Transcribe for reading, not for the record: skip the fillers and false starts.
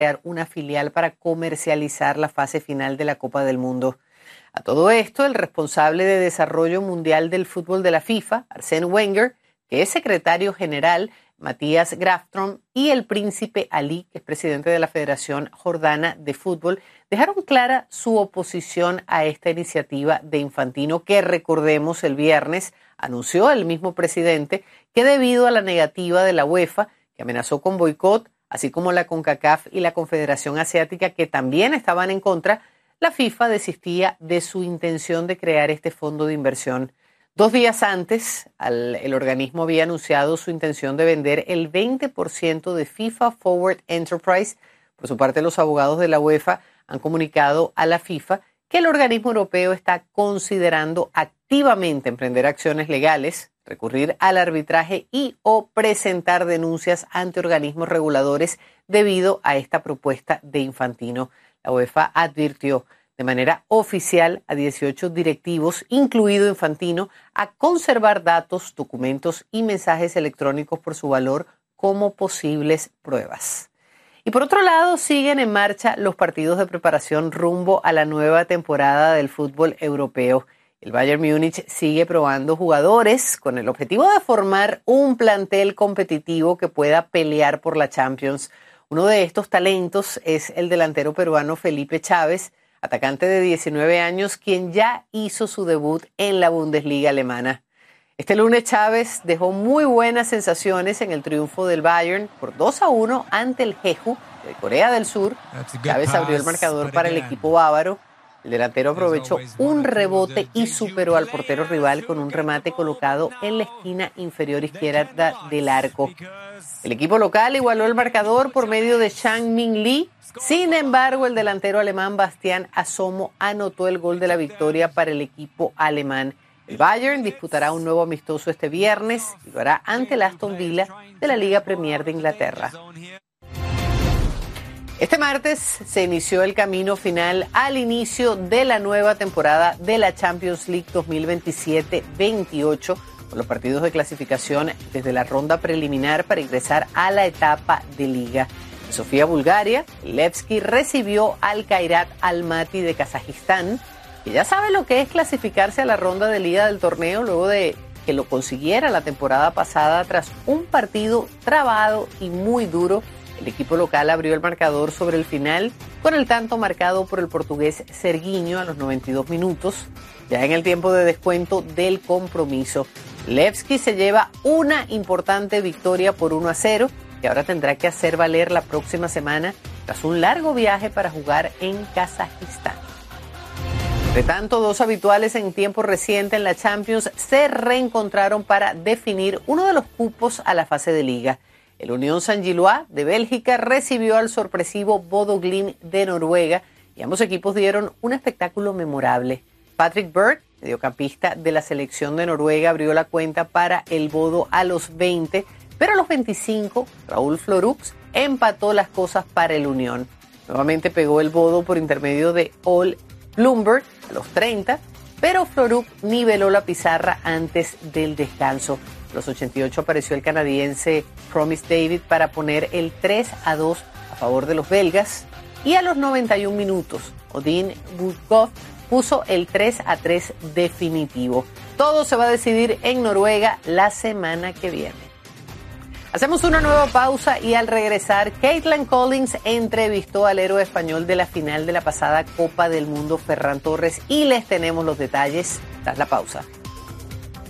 crear una filial para comercializar la fase final de la Copa del Mundo. A todo esto, el responsable de Desarrollo Mundial del Fútbol de la FIFA, Arsène Wenger, que es secretario general, Matías Grafstrom, y el príncipe Ali, que es presidente de la Federación Jordana de Fútbol, dejaron clara su oposición a esta iniciativa de Infantino, que, recordemos, el viernes anunció el mismo presidente que debido a la negativa de la UEFA, que amenazó con boicot, así como la CONCACAF y la Confederación Asiática, que también estaban en contra, la FIFA desistía de su intención de crear este fondo de inversión. 2 días antes, el organismo había anunciado su intención de vender el 20% de FIFA Forward Enterprise. Por su parte, los abogados de la UEFA han comunicado a la FIFA que el organismo europeo está considerando activamente emprender acciones legales, recurrir al arbitraje y o presentar denuncias ante organismos reguladores debido a esta propuesta de Infantino. La UEFA advirtió de manera oficial a 18 directivos, incluido Infantino, a conservar datos, documentos y mensajes electrónicos por su valor como posibles pruebas. Y por otro lado, siguen en marcha los partidos de preparación rumbo a la nueva temporada del fútbol europeo. El Bayern Múnich sigue probando jugadores con el objetivo de formar un plantel competitivo que pueda pelear por la Champions. Uno de estos talentos es el delantero peruano Felipe Chávez, atacante de 19 años, quien ya hizo su debut en la Bundesliga alemana. Este lunes Chávez dejó muy buenas sensaciones en el triunfo del Bayern por 2-1 ante el Jeju de Corea del Sur. Chávez abrió el marcador para el equipo bávaro. El delantero aprovechó un rebote y superó al portero rival con un remate colocado en la esquina inferior izquierda del arco. El equipo local igualó el marcador por medio de Chang Min Lee. Sin embargo, el delantero alemán Bastián Asomo anotó el gol de la victoria para el equipo alemán. El Bayern disputará un nuevo amistoso este viernes y lo hará ante el Aston Villa de la Liga Premier de Inglaterra. Este martes se inició el camino final al inicio de la nueva temporada de la Champions League 2027-28, con los partidos de clasificación desde la ronda preliminar para ingresar a la etapa de Liga. En Sofía, Bulgaria, Levski recibió al Kairat Almaty de Kazajistán, que ya sabe lo que es clasificarse a la ronda de Liga del torneo luego de que lo consiguiera la temporada pasada tras un partido trabado y muy duro. El equipo local abrió el marcador sobre el final con el tanto marcado por el portugués Serguinho a los 92 minutos, ya en el tiempo de descuento del compromiso. Levski se lleva una importante victoria por 1-0 que ahora tendrá que hacer valer la próxima semana tras un largo viaje para jugar en Kazajistán. Entre tanto, 2 habituales en tiempo reciente en la Champions se reencontraron para definir uno de los cupos a la fase de Liga. El Unión Saint-Gilloise de Bélgica recibió al sorpresivo Bodo Glimt de Noruega y ambos equipos dieron un espectáculo memorable. Patrick Berg, mediocampista de la selección de Noruega, abrió la cuenta para el Bodo a los 20, pero a los 25, Raúl Florux empató las cosas para el Unión. Nuevamente pegó el Bodo por intermedio de Ole Blomberg a los 30, pero Florux niveló la pizarra antes del descanso. A los 88 apareció el canadiense Promise David para poner el 3-2 a favor de los belgas. Y a los 91 minutos, Odin Budkov puso el 3-3 definitivo. Todo se va a decidir en Noruega la semana que viene. Hacemos una nueva pausa y al regresar, Caitlin Collins entrevistó al héroe español de la final de la pasada Copa del Mundo, Ferran Torres, y les tenemos los detalles tras la pausa.